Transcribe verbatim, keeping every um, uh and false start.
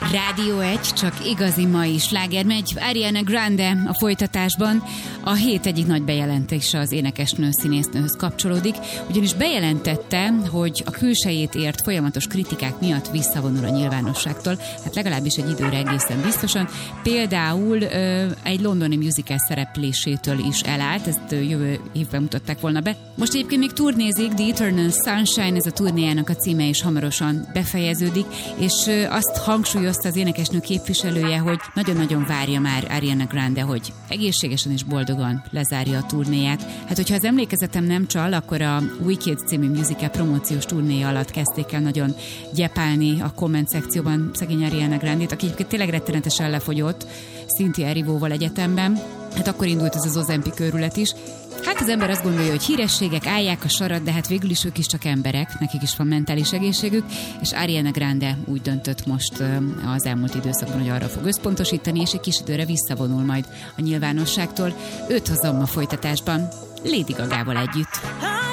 Rádió egy, csak igazi mai sláger megy. Ariana Grande a folytatásban. A hét egyik nagy bejelentése az énekesnő színésznőhöz kapcsolódik, ugyanis bejelentette, hogy a külsejét ért folyamatos kritikák miatt visszavonul a nyilvánosságtól, hát legalábbis egy időre egészen biztosan. Például ö, egy londoni musical szereplésétől is elállt, ezt ö, jövő évben mutatták volna be. Most egyébként még turnézik, The Eternal Sunshine, ez a turnéjának a címe, és hamarosan befejeződik, és ö, azt hangsúlyozta az énekesnő képviselője, hogy nagyon-nagyon várja már Ariana Grande, hogy egészségesen és boldogan lezárja a turnéját. Hát, hogyha az emlékezetem nem csal, akkor a Wicked című musical promóciós turnéja alatt kezdték el nagyon gyepálni a komment szekcióban szegény Ariana Grande-t, aki egyébként tényleg rettenetesen lefogyott, Cynthia Erivo-val egyetemben. Hát akkor indult ez az Ozempic őrület is. Hát az ember azt gondolja, hogy hírességek állják a sarat, de hát végül is ők is csak emberek, nekik is van mentális egészségük, és Ariana Grande úgy döntött most az elmúlt időszakban, hogy arra fog összpontosítani, és egy kis időre visszavonul majd a nyilvánosságtól. Őt hozom a folytatásban Lady Gagával együtt.